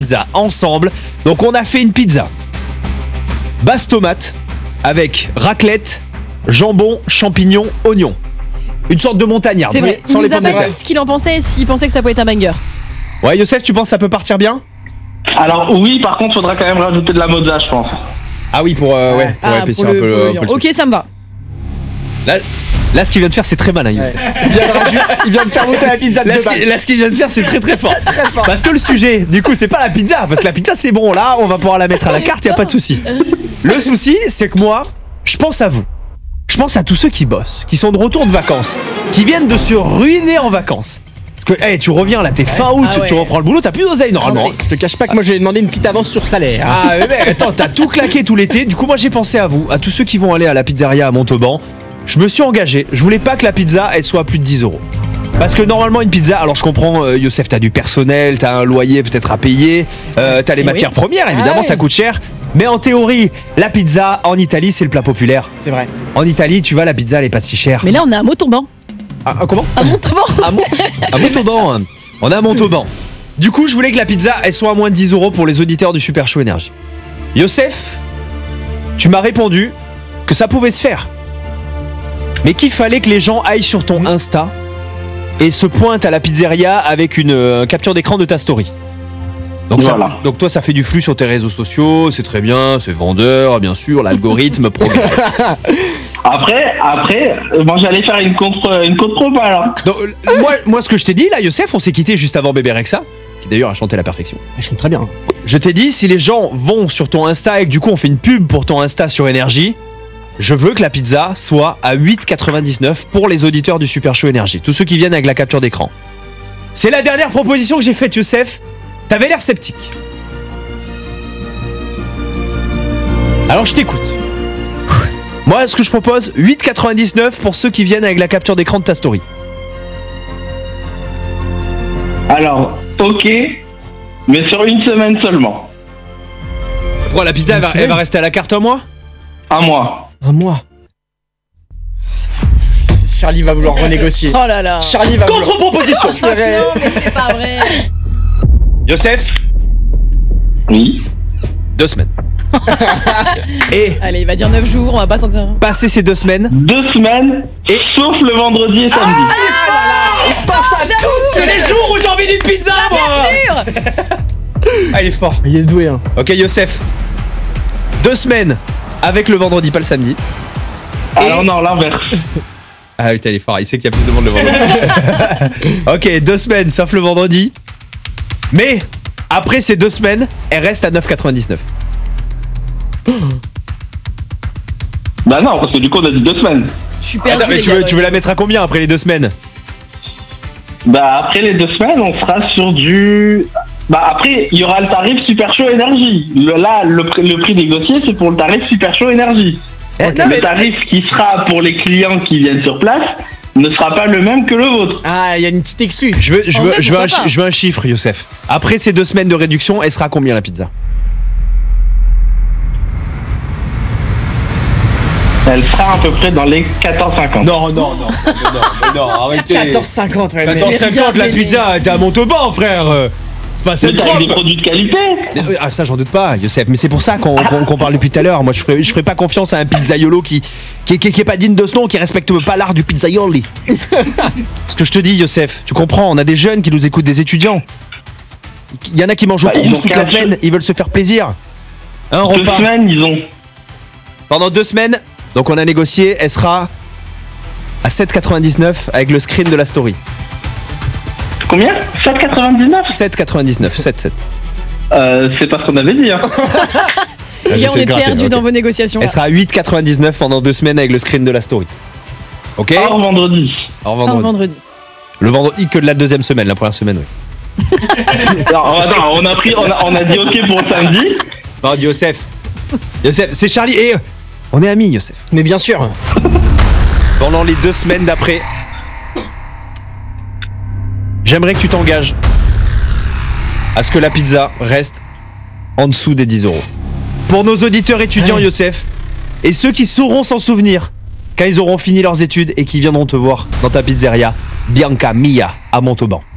pizza ensemble. Donc on a fait une pizza base tomate avec raclette, jambon, champignons, oignons. Une sorte de montagnarde. C'est vrai, il sans les nous a pommes de pas terre. dit ce qu'il en pensait, s'il pensait que ça pouvait être un banger. Ouais, Youssef, tu penses que ça peut partir bien? Alors oui, par contre, faudra quand même rajouter de la mozza, je pense. Ah oui, pour épaissir un peu le lion. truc. Ok, ça me va. Là, ce qu'il vient de faire, c'est très malin, Youssef. Il vient de faire monter la pizza de Là, deux balles. ce qu'il vient de faire, c'est très très fort. Parce que le sujet, du coup, c'est pas la pizza. Parce que la pizza, c'est bon. Là, on va pouvoir la mettre à la carte, y a pas de souci. Le souci, c'est que moi, je pense à vous. Je pense à tous ceux qui bossent, qui sont de retour de vacances, qui viennent de se ruiner en vacances. Parce que, tu reviens là, t'es fin août, Ah ouais. tu reprends le boulot, t'as plus d'oseille normalement. Ah, Je te cache pas que moi j'ai demandé une petite avance sur salaire. Ah mais mec, attends, t'as tout claqué tout l'été. Du coup, moi, j'ai pensé à vous, à tous ceux qui vont aller à la pizzeria à Montauban. Je me suis engagé. Je voulais pas que la pizza, elle soit à plus de 10 €. Parce que normalement une pizza, alors je comprends Youssef, t'as du personnel, t'as un loyer peut-être à payer, t'as les matières premières, évidemment ouais. ça coûte cher. Mais en théorie, la pizza en Italie c'est le plat populaire. C'est vrai. En Italie, tu vois, la pizza elle est pas si chère. Mais là, on est à Montauban. Comment À Montauban. À Montauban. On est à Montauban. Du coup, je voulais que la pizza elle soit à moins de 10 € pour les auditeurs du Super Show Énergie. Youssef, tu m'as répondu que ça pouvait se faire. Mais qu'il fallait que les gens aillent sur ton Insta et se pointent à la pizzeria avec une capture d'écran de ta story. Donc, Voilà. donc toi, ça fait du flux sur tes réseaux sociaux, c'est très bien, c'est vendeur, bien sûr, l'algorithme progresse. Après, moi j'allais faire une contre-promo alors. Donc, moi, ce que je t'ai dit là, Youssef, on s'est quitté juste avant Bébé Rexa, qui d'ailleurs a chanté à la perfection. Elle chante très bien. Je t'ai dit, si les gens vont sur ton Insta et que du coup on fait une pub pour ton Insta sur Énergie, je veux que la pizza soit à 8,99 pour les auditeurs du Super Show Énergie, tous ceux qui viennent avec la capture d'écran. C'est la dernière proposition que j'ai faite, Youssef. T'avais l'air sceptique. Alors je t'écoute. Moi, ce que je propose, 8,99 pour ceux qui viennent avec la capture d'écran de ta story. Alors, ok, mais sur une semaine seulement. Pourquoi la pizza, elle va rester à la carte un mois? Un mois. Un mois. Charlie va vouloir renégocier. Oh là là. Charlie va vouloir. Contre-proposition. Non, mais c'est pas vrai. Youssef, Oui. 2 semaines. Et Allez, il va dire 9 jours, on va pas s'entendre. passer ces 2 semaines, 2 semaines, sauf le vendredi et samedi. il pense à tout. C'est les jours où j'ai envie d'une pizza, moi. Bien sûr. Ah, il est fort. Il est doué, hein. Ok, Youssef, 2 semaines avec le vendredi, pas le samedi. Alors non, l'inverse. Ah putain, il est fort, il sait qu'il y a plus de monde le vendredi. Ok, 2 semaines sauf le vendredi. Mais après ces 2 semaines, elle reste à 9,99. Bah non, parce que du coup on a dit 2 semaines. Je suis perdu. Attends, mais les tu gars, veux la mettre à combien après les 2 semaines? Bah après les 2 semaines, on sera sur du... Bah après, il y aura le tarif Super Show Énergie. Le prix négocié, c'est pour le tarif Super Show Énergie. Le tarif qui sera pour les clients qui viennent sur place ne sera pas le même que le vôtre. Ah, il y a une petite exclue. Je veux pourquoi pas. je veux un chiffre, Youssef. Après ces 2 semaines de réduction, elle sera à combien la pizza? Elle sera à peu près dans les 14,50. Non, arrêtez. 14,50, ouais. mais- 14,50 la pizza, t'es à Montauban, frère. Bah, c'est Mais t'as des produits de qualité. Ah, ça j'en doute pas, Youssef, mais c'est pour ça qu'on parle depuis tout à l'heure. Moi je ferai pas confiance à un pizzaiolo qui est pas digne de ce nom, qui respecte pas l'art du pizzaioli. Ce que je te dis, Youssef, tu comprends, on a des jeunes qui nous écoutent, des étudiants. Il y en a qui mangent au Bah, ils Crous ont toute la 15 semaine, ils veulent se faire plaisir. Un 2 repas. semaines, ils ont. Pendant 2 semaines, donc on a négocié, elle sera à 7,99 avec le screen de la story. Combien 7,99 7,99, 7. C'est pas ce qu'on avait dit, hein. Les gars, on est perdus dans vos négociations. Elle sera à 8,99 pendant 2 semaines avec le screen de la story. Ok? Hors vendredi. Au Un vendredi. vendredi. Le vendredi que de la 2e semaine, la première semaine, oui. Non, attends, on a dit ok pour le samedi. Non, Youssef, c'est Charlie. Et on est amis, Youssef. Mais bien sûr. Pendant les 2 semaines d'après, j'aimerais que tu t'engages à ce que la pizza reste en dessous des 10 €. Pour nos auditeurs étudiants, Ouais. Youssef, et ceux qui sauront s'en souvenir quand ils auront fini leurs études et qui viendront te voir dans ta pizzeria Bianca Mia à Montauban.